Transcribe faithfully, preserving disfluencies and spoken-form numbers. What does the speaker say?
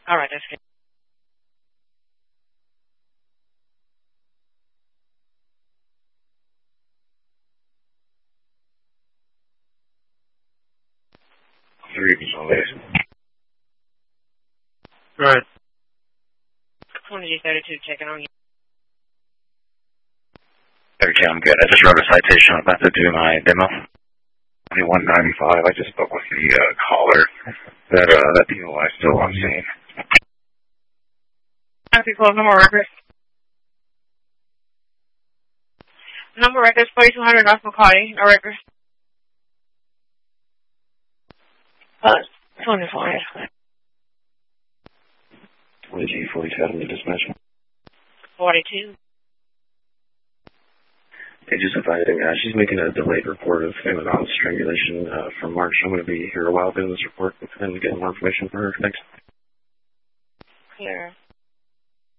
All right, that's good. Three always. Right. twenty G thirty-two checking on you. Okay, I'm good. I just wrote a citation. I'm about to do my demo. twenty-one ninety-five. I just spoke with the uh, caller that uh, that P O I still on scene. Happy close number records. Number records forty-two hundred North McCarty. No records. Uh, twenty-four. twenty G forty-seven to dispatch. forty-two. Hey, just inviting, uh, she's making a delayed report of Amazon strangulation uh, from March. I'm going to be here a while doing this report and getting more information for her. Thanks. Clear.